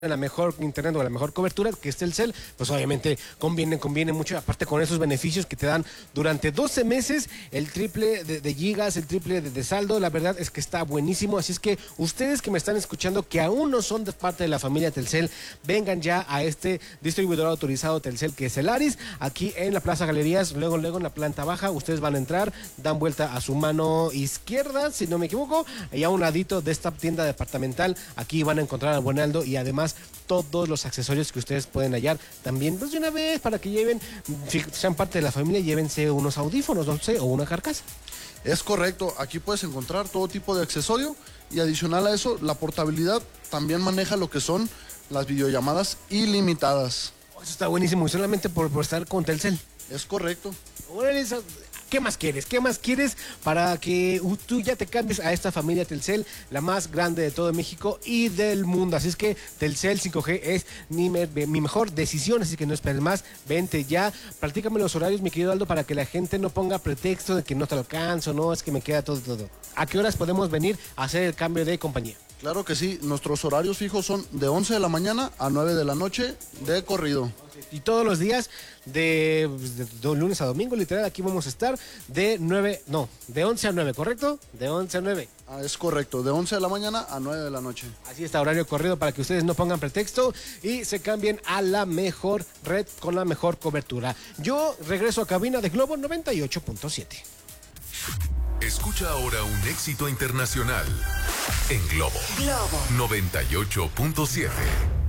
la mejor internet o la mejor cobertura que es Telcel, pues obviamente conviene mucho, aparte con esos beneficios que te dan durante 12 meses, el triple de gigas, el triple de saldo, la verdad es que está buenísimo, así es que ustedes que me están escuchando, que aún no son de parte de la familia Telcel, vengan ya a este distribuidor autorizado Telcel que es el Aris, aquí en la Plaza Galerías, luego en la planta baja, ustedes van a entrar, dan vuelta a su mano izquierda, si no me equivoco, y a un ladito de esta tienda departamental, aquí van a encontrar al buen Aldo y además todos los accesorios que ustedes pueden hallar también, pues de una vez para que lleven, si sean parte de la familia, llévense unos audífonos, no sé, o una carcasa. Es correcto, aquí puedes encontrar todo tipo de accesorio y adicional a eso, la portabilidad también maneja lo que son las videollamadas ilimitadas. Eso está buenísimo, y solamente por estar con Telcel. Es correcto. ¿Qué más quieres? ¿Qué más quieres para que tú ya te cambies a esta familia Telcel, la más grande de todo México y del mundo? Así es que Telcel 5G es mi mejor decisión, así que no esperes más, vente ya. Practícame los horarios, mi querido Aldo, para que la gente no ponga pretexto de que no te alcanzo, no, es que me queda todo. ¿A qué horas podemos venir a hacer el cambio de compañía? Claro que sí, nuestros horarios fijos son de 11 de la mañana a 9 de la noche de corrido. Y todos los días de lunes a domingo, literal, aquí vamos a estar de 11 a 9, ¿correcto? De 11 a 9. Es correcto, de 11 de la mañana a 9 de la noche. Así está, horario corrido para que ustedes no pongan pretexto y se cambien a la mejor red con la mejor cobertura. Yo regreso a cabina de Globo 98.7. Escucha ahora un éxito internacional en Globo 98.7.